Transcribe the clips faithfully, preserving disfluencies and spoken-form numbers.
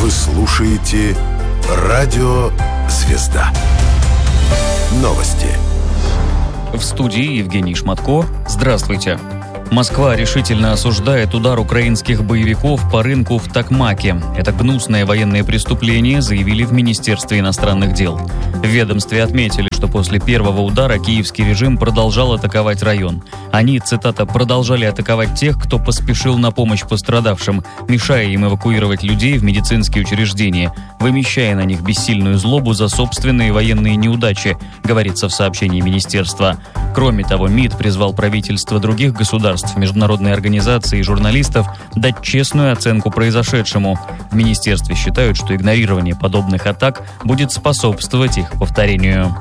Вы слушаете «Радио Звезда». Новости. В студии Евгений Шматко. Здравствуйте. Москва решительно осуждает удар украинских боевиков по рынку в Токмаке. Это гнусное военное преступление, заявили в Министерстве иностранных дел. В ведомстве отметили, что после первого удара киевский режим продолжал атаковать район. Они, цитата, «продолжали атаковать тех, кто поспешил на помощь пострадавшим, мешая им эвакуировать людей в медицинские учреждения, вымещая на них бессильную злобу за собственные военные неудачи», говорится в сообщении министерства. Кроме того, МИД призвал правительства других государств, международные организации и журналистов дать честную оценку произошедшему. В министерстве считают, что игнорирование подобных атак будет способствовать их повторению.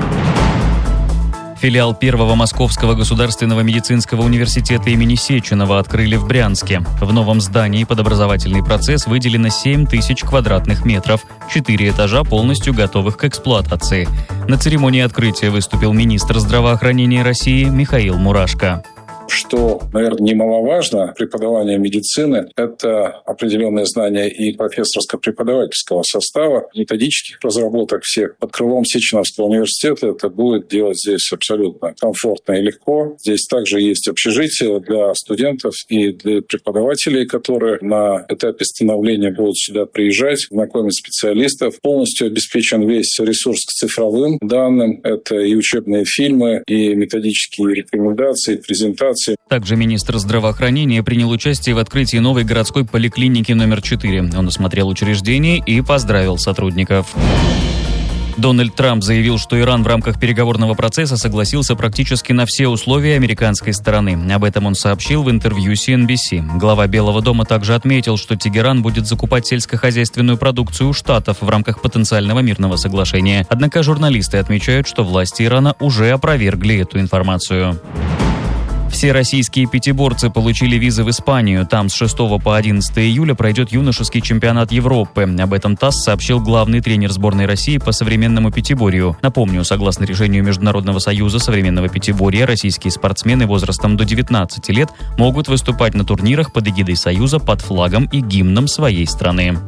Филиал Первого Московского государственного медицинского университета имени Сеченова открыли в Брянске. В новом здании под образовательный процесс выделено семь тысяч квадратных метров, четыре этажа полностью готовых к эксплуатации. На церемонии открытия выступил министр здравоохранения России Михаил Мурашко. Что, наверное, немаловажно, преподавание медицины – это определенное знание и профессорско-преподавательского состава, методических разработок всех. Под крылом Сеченовского университета это будет делать здесь абсолютно комфортно и легко. Здесь также есть общежитие для студентов и для преподавателей, которые на этапе становления будут сюда приезжать, знакомить специалистов. Полностью обеспечен весь ресурс к цифровым данным. Это и учебные фильмы, и методические рекомендации, и презентации. Также министр здравоохранения принял участие в открытии новой городской поликлиники номер четыре. Он осмотрел учреждение и поздравил сотрудников. Дональд Трамп заявил, что Иран в рамках переговорного процесса согласился практически на все условия американской стороны. Об этом он сообщил в интервью си эн би си. Глава Белого дома также отметил, что Тегеран будет закупать сельскохозяйственную продукцию у Штатов в рамках потенциального мирного соглашения. Однако журналисты отмечают, что власти Ирана уже опровергли эту информацию. Все российские пятиборцы получили визы в Испанию. Там с шестого по одиннадцатое июля пройдет юношеский чемпионат Европы. Об этом ТАСС сообщил главный тренер сборной России по современному пятиборью. Напомню, согласно решению Международного союза современного пятиборья, российские спортсмены возрастом до девятнадцати лет могут выступать на турнирах под эгидой Союза под флагом и гимном своей страны.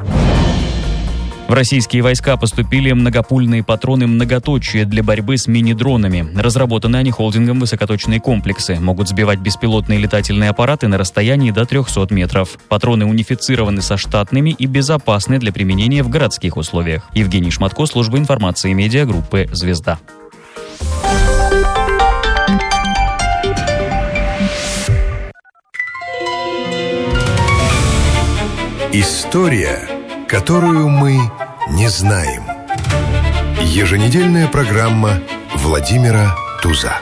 В российские войска поступили многопульные патроны многоточия для борьбы с мини-дронами. Разработаны они холдингом «Высокоточные комплексы». Могут сбивать беспилотные летательные аппараты на расстоянии до трехсот метров. Патроны унифицированы со штатными и безопасны для применения в городских условиях. Евгений Шматко, служба информации медиагруппы «Звезда». История, которую мы не знаем. Еженедельная программа Владимира Туза.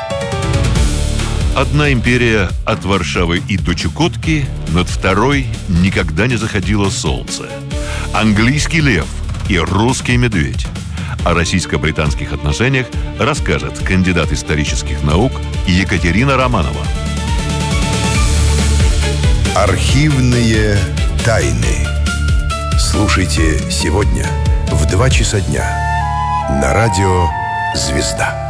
Одна империя от Варшавы и до Чукотки, над второй никогда не заходило солнце. Английский лев и русский медведь. О российско-британских отношениях расскажет кандидат исторических наук Екатерина Романова. Архивные тайны. Слушайте сегодня в два часа дня на радио «Звезда».